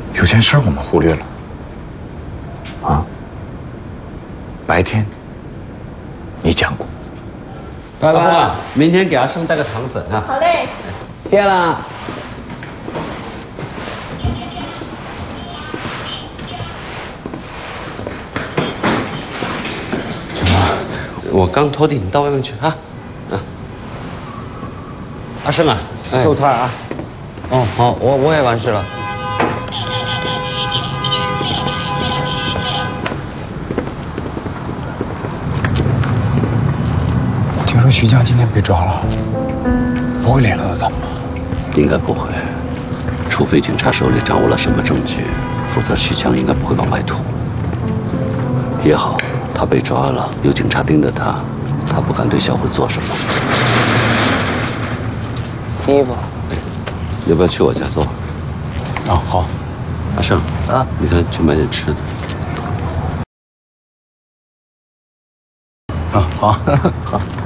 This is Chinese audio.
有件事我们忽略了。啊，白天你讲过。 拜拜，明天给阿生带个肠粉啊。 好嘞， 谢了。 我刚拖地，你到外面去啊。阿生啊，收摊啊。 哦，好，我也完事了。 我听说徐江今天被抓了，不会联合到咱们吧？ 应该不会，除非警察手里掌握了什么证据，否则徐强应该不会往外吐。也好，他被抓了，有警察盯着他，他不敢对小慧做什么。 衣服。 要不要去我家坐？ 啊，好。 阿胜啊，你看去买点吃的。 啊，好，好。